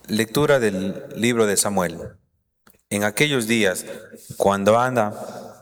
Lectura del libro de Samuel. En aquellos días, cuando Ana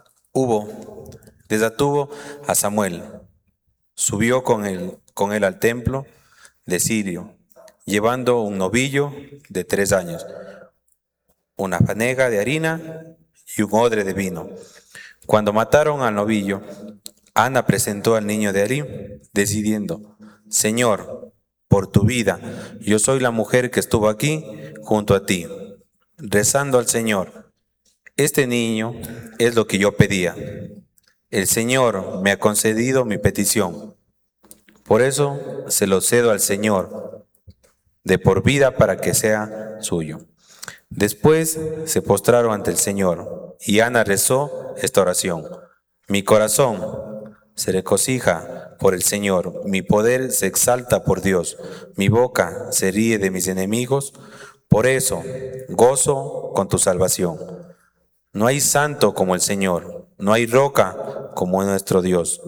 desatuvo a Samuel, subió con él al templo de Sirio, llevando un novillo de 3 años, una fanega de harina y un odre de vino. Cuando mataron al novillo, Ana presentó al niño de Elí, decidiendo: Señor, por tu vida, yo soy la mujer que estuvo aquí junto a ti, rezando al Señor. Este niño es lo que yo pedía. El Señor me ha concedido mi petición. Por eso se lo cedo al Señor de por vida para que sea suyo. Después se postraron ante el Señor y Ana rezó esta oración: Mi corazón se regocija por el Señor, mi poder se exalta por Dios, mi boca se ríe de mis enemigos, por eso gozo con tu salvación. No hay santo como el Señor, no hay roca como nuestro Dios.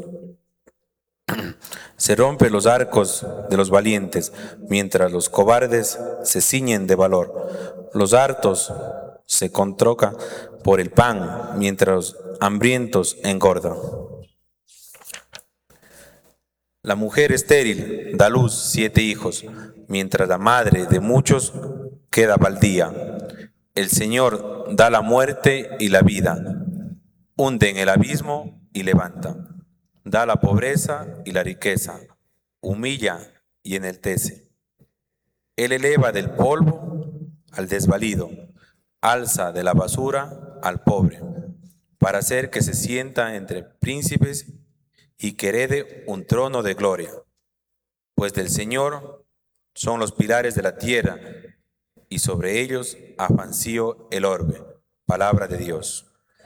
Se rompen los arcos de los valientes, mientras los cobardes se ciñen de valor. Los hartos se controcan por el pan, mientras los hambrientos engordan. La mujer estéril da luz 7 hijos, mientras la madre de muchos queda baldía. El Señor da la muerte y la vida, hunde en el abismo y levanta. Da la pobreza y la riqueza, humilla y enaltece. Él eleva del polvo al desvalido, alza de la basura al pobre, para hacer que se sienta entre príncipes y que herede un trono de gloria. Pues del Señor son los pilares de la tierra, y sobre ellos afanció el orbe. Palabra de Dios.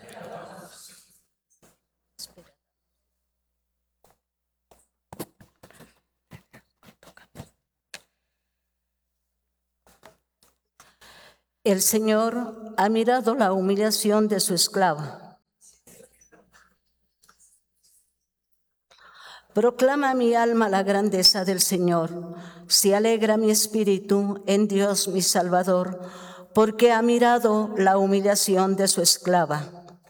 El Señor ha mirado la humillación de su esclava. Proclama mi alma la grandeza del Señor. Se alegra mi espíritu en Dios mi Salvador, porque ha mirado la humillación de su esclava.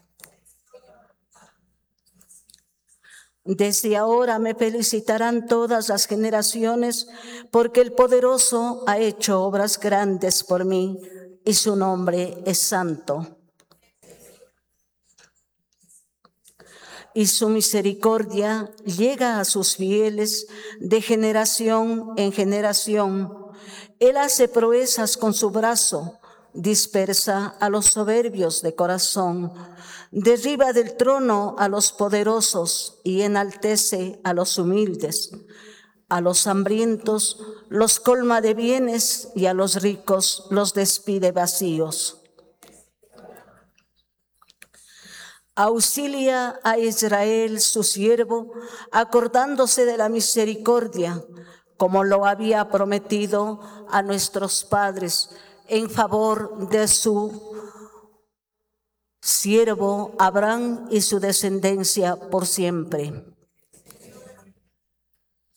Desde ahora me felicitarán todas las generaciones, porque el Poderoso ha hecho obras grandes por mí, y su nombre es santo. Y su misericordia llega a sus fieles de generación en generación. Él hace proezas con su brazo, dispersa a los soberbios de corazón, derriba del trono a los poderosos y enaltece a los humildes. A los hambrientos los colma de bienes y a los ricos los despide vacíos. Auxilia a Israel su siervo, acordándose de la misericordia, como lo había prometido a nuestros padres, en favor de su siervo Abraham y su descendencia por siempre.